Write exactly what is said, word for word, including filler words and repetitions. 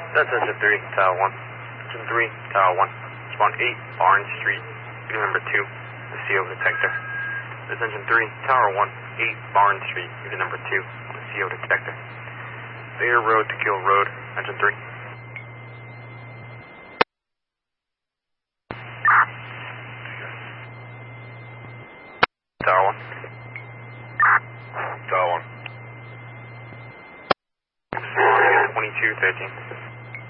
That's engine three, Tower one. Engine three, Tower one. Spawn eight, Orange Street, unit number two, the C O detector. That's engine three, Tower one, eight, Orange Street, unit number two, the C O detector. Thayer Road to Gill Road, engine three. Tower one. Tower one. twenty-two thirteen.